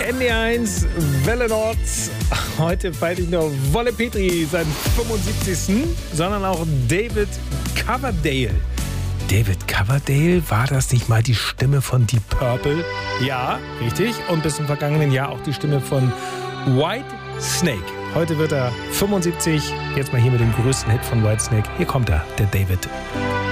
ND1, Welle Nord. Heute feiert nicht nur Wolle Petri seinen 75., sondern auch David Coverdale. David Coverdale, war das nicht mal die Stimme von Deep Purple? Ja, richtig. Und bis zum vergangenen Jahr auch die Stimme von White Snake. Heute wird er 75. Jetzt mal hier mit dem größten Hit von White Snake. Hier kommt er, der David.